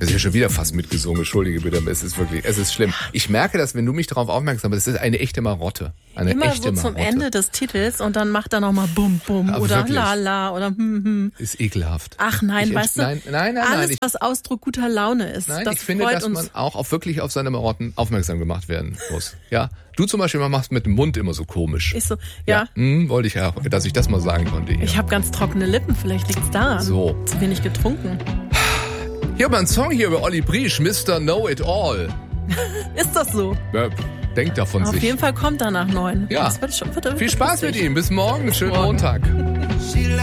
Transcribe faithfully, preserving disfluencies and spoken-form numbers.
Das ist ja schon wieder fast mitgesungen, entschuldige bitte, aber es ist wirklich, es ist schlimm. Ich merke das, wenn du mich darauf aufmerksam machst, das ist eine echte Marotte. Eine Immer echte so zum Marotte. Ende des Titels und dann macht er nochmal Bum Bum Aber oder wirklich. Lala oder hm hm. Ist ekelhaft. Ach nein, ich, weißt du, nein, nein, nein, alles, nein, ich, was Ausdruck guter Laune ist, nein, das ich finde, freut dass uns. man auch auf wirklich auf seine Marotten aufmerksam gemacht werden muss. Ja, du zum Beispiel machst mit dem Mund immer so komisch. Ich so, ja, Hm, wollte ich ja, dass ich das mal sagen konnte hier. ich habe ganz trockene Lippen, vielleicht liegt's daran. So. Zu wenig getrunken. Hier haben wir einen Song hier über Olli Briesch, Mister Know It All. Ist das so? Ja, denkt davon Auf sich. jeden Fall kommt er nach neun. Ja. Das wird schon, wird, wird Viel Spaß mit lustig. ihm. Bis morgen. Schönen morgen. Montag.